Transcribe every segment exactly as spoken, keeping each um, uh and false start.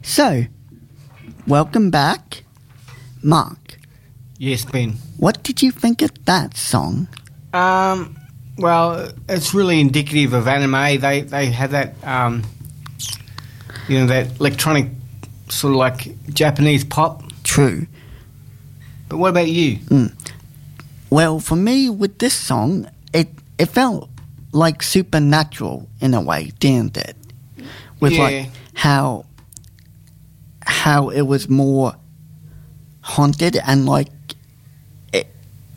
So, welcome back, Mark. Yes, Ben. What did you think of that song? Um, well, it's really indicative of anime. They they have that, um, you know, that electronic sort of like Japanese pop. True. But what about you? Mm. Well, for me, with this song, it it felt like supernatural in a way, didn't it? With Yeah. like how how it was more haunted and like it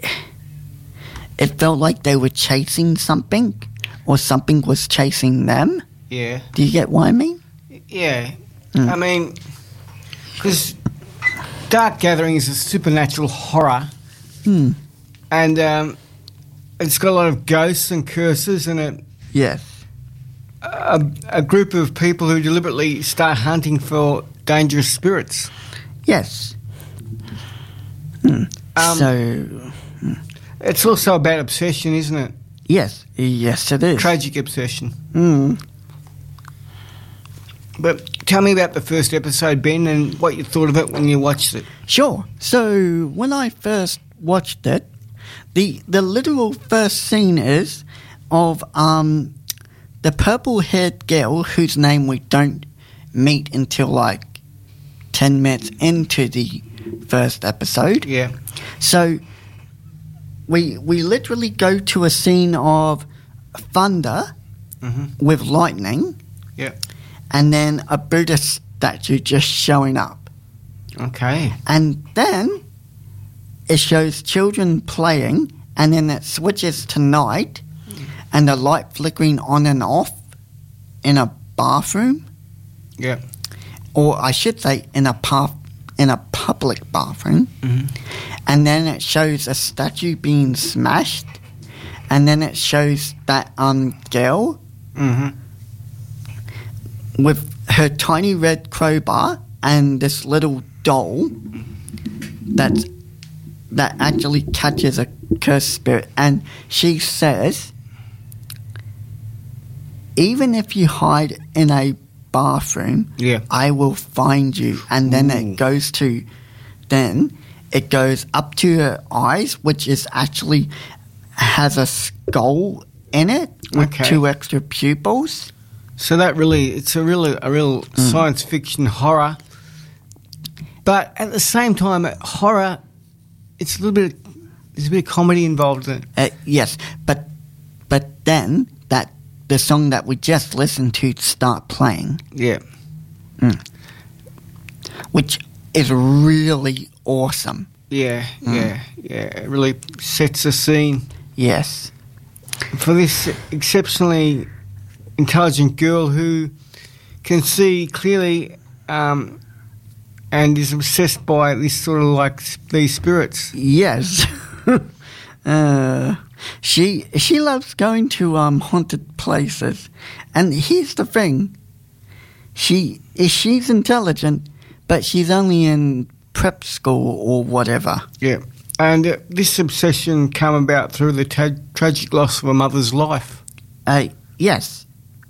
it felt like they were chasing something or something was chasing them. Yeah. Do you get what I mean? Yeah. Mm. I mean, because Dark Gathering is a supernatural horror, Hmm. and um, it's got a lot of ghosts and curses and a, Yes. a, a group of people who deliberately start hunting for dangerous spirits. Yes. Hmm. Um, so It's also about obsession, isn't it? yes, yes it is. Tragic obsession. Hmm. But tell me about the first episode, Ben, and what you thought of it when you watched it. Sure. So when I first watched it, the the literal first scene is of um the purple-haired girl whose name we don't meet until like ten minutes into the first episode. Yeah. So we we literally go to a scene of thunder hmm with lightning, Yeah. and then a Buddha statue just showing up. Okay. And then it shows children playing, and then it switches to night, and the light flickering on and off in a bathroom, Yeah. or I should say in a pub, in a public bathroom. hmm And then it shows a statue being smashed, and then it shows that um girl hmm with her tiny red crowbar and this little doll that's that actually catches a cursed spirit, and she says, even if you hide in a bathroom, Yeah. I will find you. And then Ooh. it goes to then it goes up to her eyes, which is actually has a skull in it with Okay. two extra pupils. So that really, it's a really, a real science fiction horror. But at the same time, uh, horror, it's a little bit, there's a bit of comedy involved in it. Uh, yes, but but then that the song that we just listened to start playing, Yeah. which is really awesome. Yeah, yeah, yeah. It really sets the scene Yes, for this exceptionally intelligent girl who can see clearly um, and is obsessed by this sort of like s- these spirits. yes. uh, she she loves going to um haunted places, and here's the thing: she she's intelligent, but she's only in prep school or whatever. Yeah. And uh, this obsession came about through the tra- tragic loss of a mother's life. Uh, yes.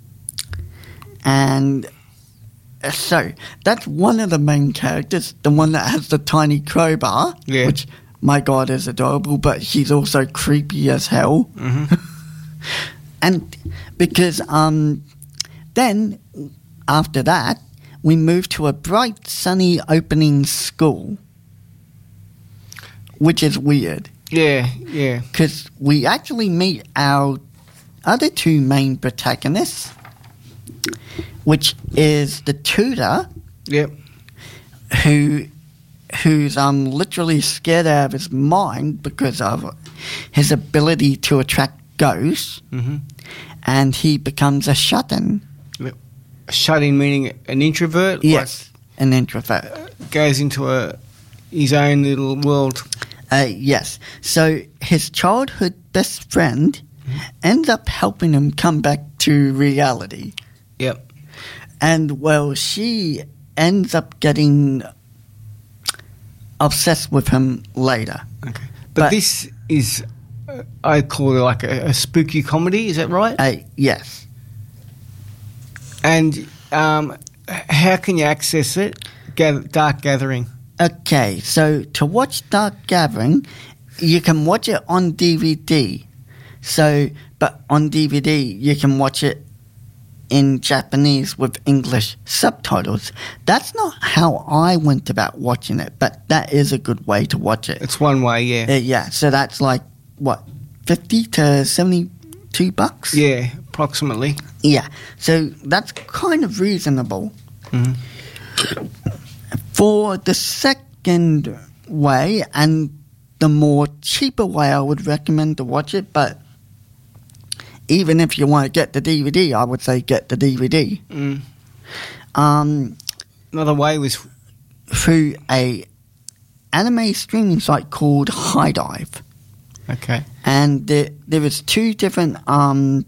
And uh, so that's one of the main characters, the one that has the tiny crowbar, Yeah. which, my God, is adorable, but she's also creepy as hell. Mm-hmm. And because um, then, after that, we move to a bright, sunny opening school, which is weird. Yeah, yeah. Because we actually meet our other two main protagonists, which is the tutor Yep. who who's um literally scared out of his mind because of his ability to attract ghosts, Mm-hmm. and he becomes a shut-in. Yep. Shut-in meaning an introvert? Yes, an introvert. Like, goes into a his own little world. Uh, yes. So his childhood best friend ends up helping him come back to reality. Yep. And, well, she ends up getting obsessed with him later. Okay. But, But- this is, uh, I call it like a, a spooky comedy, is that right? Uh, yes. And um, h- how can you access it? Gather, Dark Gathering. Okay, so to watch Dark Gathering, you can watch it on D V D. So, but on D V D, you can watch it in Japanese with English subtitles. That's not how I went about watching it, but that is a good way to watch it. It's one way, yeah. Uh, yeah, so that's like, what, fifty to seventy-two bucks? Yeah, approximately. Yeah, so that's kind of reasonable. Mm-hmm. For the second way and the more cheaper way, I would recommend to watch it, but even if you want to get the D V D, I would say get the D V D. Mm. Um, Another way was through a anime streaming site called High Dive. okay. And there, there was two different um,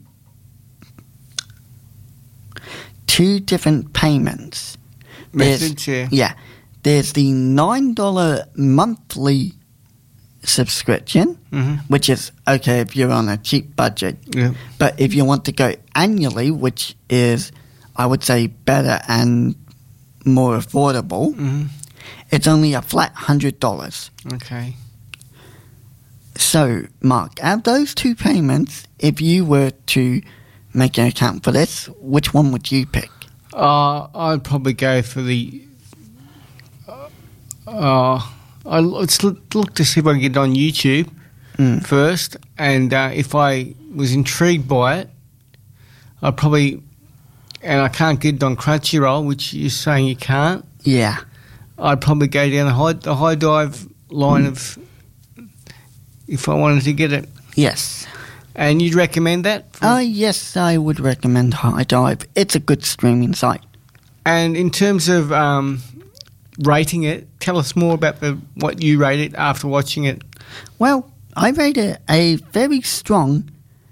two different payments. There's- Methods, yeah. Yeah. There's the nine dollars monthly subscription, Mm-hmm. which is okay if you're on a cheap budget. Yeah. But if you want to go annually, which is, I would say, better and more affordable, Mm-hmm. it's only a flat one hundred dollars. Okay. So, Mark, out of those two payments, if you were to make an account for this, which one would you pick? Uh, I'd probably go for the. Uh, I let's look, look to see if I can get it on YouTube Mm. first, and uh, if I was intrigued by it, I'd probably. And I can't get it on Crunchyroll, which you're saying you can't. Yeah. I'd probably go down the high, the high dive line of. If I wanted to get it, Yes. and you'd recommend that. for- Uh, yes, I would recommend High Dive. It's a good streaming site. And in terms of um, rating it, tell us more about the what you rate it after watching it. Well, I rate it a very strong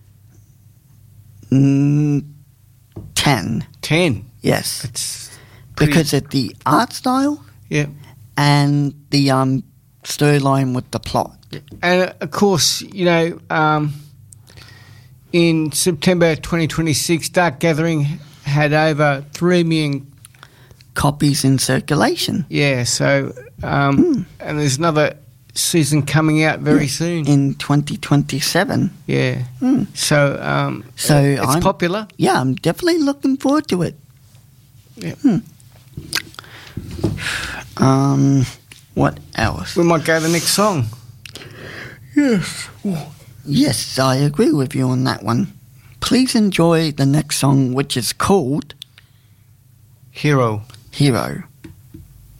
mm, ten. Ten. Yes. It's pretty, Because of the art style yeah. and the um, storyline with the plot. And uh, of course, you know, um, in September twenty twenty-six, Dark Gathering had over three million. Copies in circulation. Yeah, so um, Hmm. and there's another season coming out very soon. In twenty twenty-seven. Yeah, Hmm. so um, So it's I'm- popular. Yeah, I'm definitely looking forward to it. Yeah. Hmm. Um, what else? We might go to the next song. Yes. Yes, I agree with you on that one. Please enjoy the next song, which is called Hero. Hero.